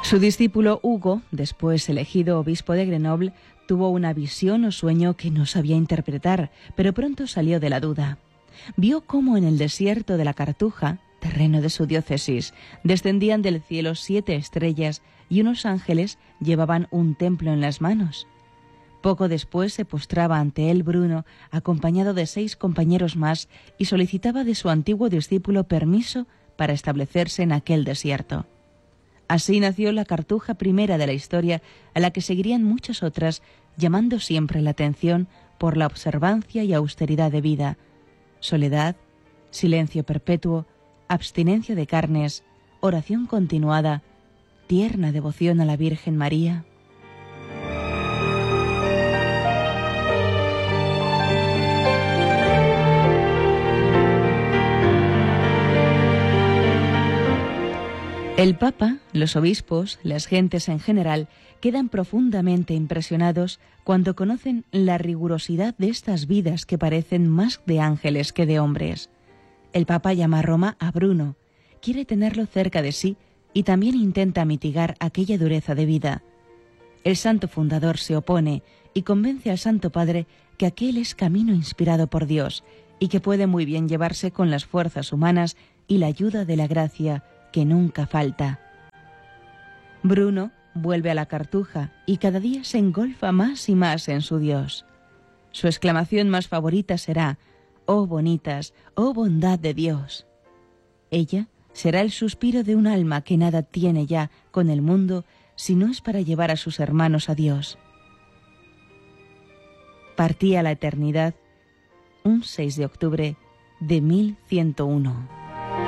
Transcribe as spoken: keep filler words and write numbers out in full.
Su discípulo Hugo, después elegido obispo de Grenoble, tuvo una visión o sueño que no sabía interpretar, pero pronto salió de la duda. Vio cómo en el desierto de la Cartuja, terreno de su diócesis, descendían del cielo siete estrellas y unos ángeles llevaban un templo en las manos. Poco después se postraba ante él Bruno, acompañado de seis compañeros más, y solicitaba de su antiguo discípulo permiso para establecerse en aquel desierto. Así nació la Cartuja primera de la historia, a la que seguirían muchas otras, llamando siempre la atención por la observancia y austeridad de vida, soledad, silencio perpetuo, abstinencia de carnes, oración continuada, tierna devoción a la Virgen María. El Papa, los obispos, las gentes en general, quedan profundamente impresionados cuando conocen la rigurosidad de estas vidas que parecen más de ángeles que de hombres. El Papa llama a Roma a Bruno, quiere tenerlo cerca de sí y también intenta mitigar aquella dureza de vida. El santo fundador se opone y convence al Santo Padre que aquel es camino inspirado por Dios y que puede muy bien llevarse con las fuerzas humanas y la ayuda de la gracia que nunca falta. Bruno vuelve a la Cartuja y cada día se engolfa más y más en su Dios. Su exclamación más favorita será: «Oh bonitas, oh bondad de Dios». Ella será el suspiro de un alma que nada tiene ya con el mundo si no es para llevar a sus hermanos a Dios. Partía a la eternidad un seis de octubre de mil ciento uno.